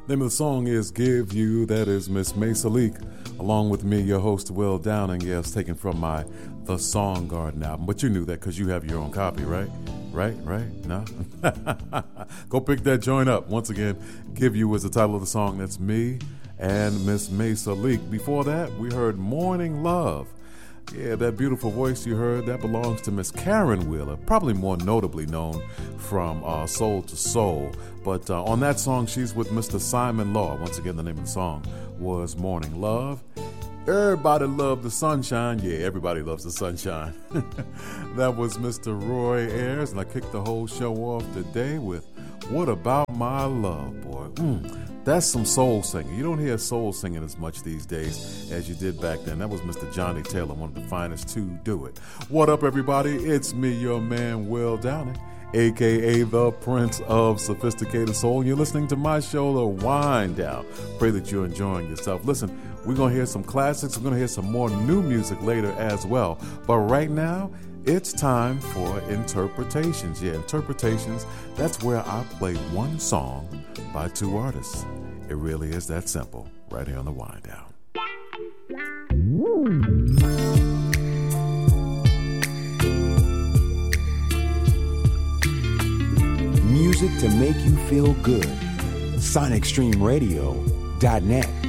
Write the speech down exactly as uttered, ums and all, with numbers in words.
The name of the song is Give You. That is Miss May Salik, along with me, your host, Will Downing. Yes, taken from my The Song Garden album. But you knew that because you have your own copy, right? Right, right? No? Go pick that joint up. Once again, Give You is the title of the song. That's me and Miss May Salik. Before that, we heard Morning Love. Yeah, that beautiful voice you heard, that belongs to Miss Karen Wheeler, probably more notably known from uh, Soul to Soul. But uh, on that song, she's with Mister Simon Law. Once again, the name of the song was Morning Love. Everybody loved the sunshine. Yeah, everybody loves the sunshine. That was Mister Roy Ayers, and I kicked the whole show off today with What About My Love, boy. Mm. That's some soul singing. You don't hear soul singing as much these days as you did back then. That was Mister Johnny Taylor, one of the finest to do it. What up, everybody? It's me, your man, Will Downing, a k a the Prince of Sophisticated Soul. You're listening to my show, The Wind Down. Pray that you're enjoying yourself. Listen, we're going to hear some classics. We're going to hear some more new music later as well. But right now, it's time for interpretations. Yeah, interpretations, that's where I play one song by two artists. It really is that simple, right here on The Wind Down. Music to make you feel good. Sonic Stream Radio dot net.